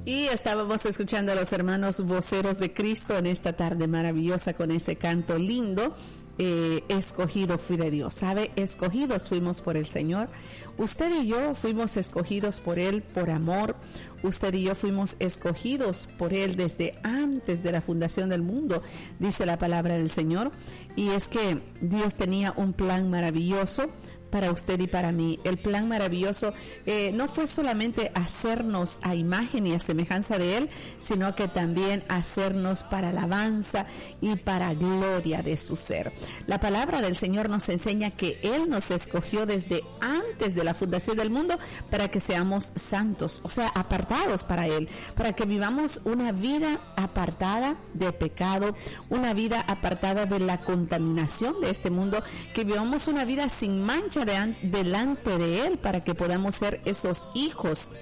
Y estábamos escuchando a los hermanos voceros de Cristo en esta tarde maravillosa con ese canto lindo. Escogido fui de Dios, ¿sabe? Escogidos fuimos por el Señor. Usted y yo fuimos escogidos por Él por amor. Usted y yo fuimos escogidos por Él desde antes de la fundación del mundo, dice la palabra del Señor. Y es que Dios tenía un plan maravilloso para usted y para mí. El plan maravilloso no fue solamente hacernos a imagen y a semejanza de Él, sino que también hacernos para alabanza y para gloria de su ser. La palabra del Señor nos enseña que Él nos escogió desde antes de la fundación del mundo para que seamos santos, o sea, apartados para Él, para que vivamos una vida apartada de pecado, una vida apartada de la contaminación de este mundo, que vivamos una vida sin mancha delante de Él, para que podamos ser esos hijos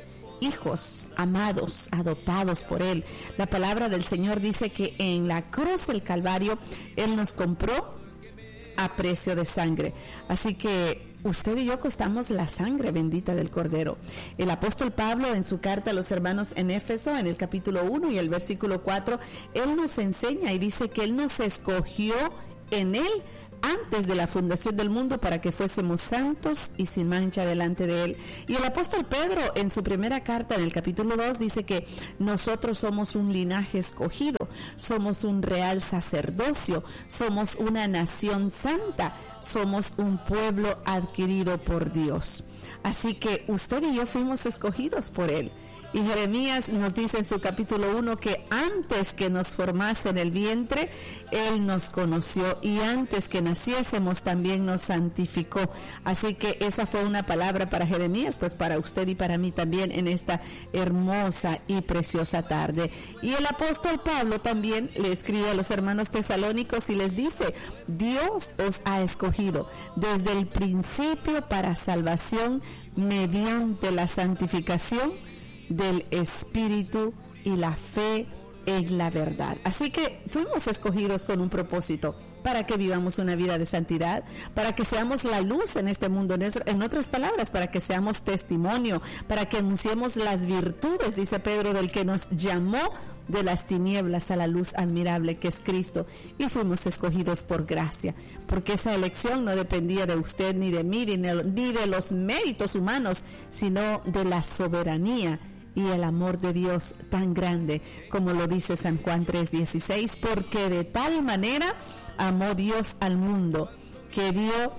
amados, adoptados por Él. La palabra del Señor dice que en la cruz del Calvario Él nos compró a precio de sangre. Así que usted y yo costamos la sangre bendita del Cordero. El apóstol Pablo, en su carta a los hermanos en Éfeso, en el capítulo 1 y el versículo 4, él nos enseña y dice que Él nos escogió en Él antes de la fundación del mundo para que fuésemos santos y sin mancha delante de Él. Y el apóstol Pedro, en su primera carta, en el capítulo 2, dice que nosotros somos un linaje escogido, somos un real sacerdocio, somos una nación santa, somos un pueblo adquirido por Dios. Así que usted y yo fuimos escogidos por Él. Y Jeremías nos dice en su capítulo 1 que antes que nos formase en el vientre, Él nos conoció, y antes que naciésemos también nos santificó. Así que esa fue una palabra para Jeremías, pues para usted y para mí también en esta hermosa y preciosa tarde. Y el apóstol Pablo también le escribe a los hermanos tesalónicos y les dice: Dios os ha escogido desde el principio para salvación mediante la santificación del Espíritu y la fe en la verdad. Así que fuimos escogidos con un propósito, para que vivamos una vida de santidad, para que seamos la luz en este mundo, en otras palabras, para que seamos testimonio, para que anunciemos las virtudes, dice Pedro, del que nos llamó de las tinieblas a la luz admirable que es Cristo. Y fuimos escogidos por gracia, porque esa elección no dependía de usted ni de mí, ni de los méritos humanos, sino de la soberanía y el amor de Dios tan grande, como lo dice San Juan 3:16, porque de tal manera amó Dios al mundo, que dio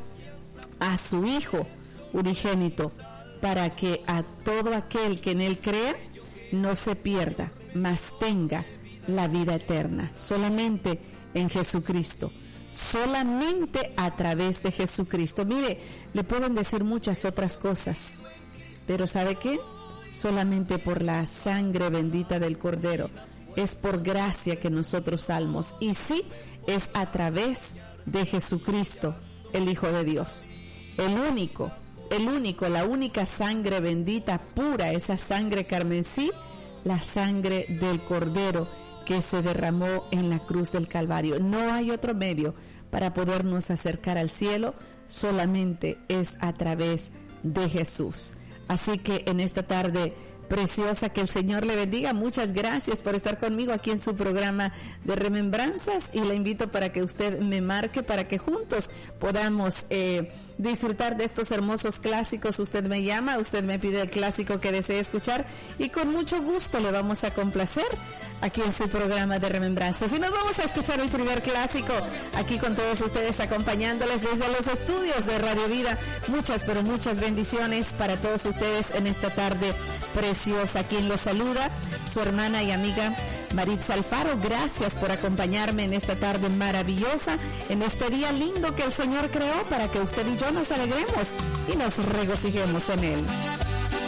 a su Hijo unigénito, para que a todo aquel que en Él crea no se pierda, mas tenga la vida eterna. Solamente en Jesucristo, solamente a través de Jesucristo. Mire, le pueden decir muchas otras cosas, pero ¿sabe qué? Solamente por la sangre bendita del Cordero. Es por gracia que nosotros salmos, y sí, es a través de Jesucristo, el Hijo de Dios, el único, la única sangre bendita, pura, esa sangre carmesí, la sangre del Cordero que se derramó en la cruz del Calvario. No hay otro medio para podernos acercar al cielo, solamente es a través de Jesús. Así que en esta tarde preciosa, que el Señor le bendiga. Muchas gracias por estar conmigo aquí en su programa de Remembranzas, y le invito para que usted me marque, para que juntos podamos disfrutar de estos hermosos clásicos. Usted me llama, usted me pide el clásico que desee escuchar, y con mucho gusto le vamos a complacer aquí en su programa de Remembranzas. Y nos vamos a escuchar el primer clásico aquí con todos ustedes, acompañándoles desde los estudios de Radio Vida. Muchas, pero muchas bendiciones para todos ustedes en esta tarde preciosa. Quien les saluda, su hermana y amiga Maritza Alfaro. Gracias por acompañarme en esta tarde maravillosa, en este día lindo que el Señor creó para que usted y yo nos alegremos y nos regocijemos en Él.